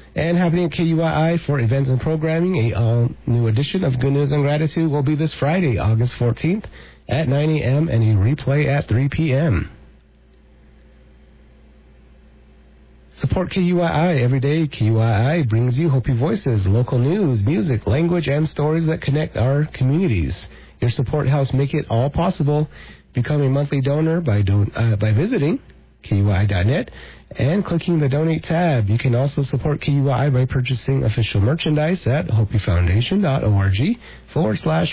And happening at KUII for events and programming, a all-new edition of Good News and Gratitude will be this Friday, August 14th at 9 a.m. and a replay at 3 p.m. Support KUII every day. KUII brings you Hopi Voices, local news, music, language, and stories that connect our communities. Your support helps make it all possible. Become a monthly donor by visiting KUII.net and clicking the Donate tab. You can also support KUII by purchasing official merchandise at HopiFoundation.org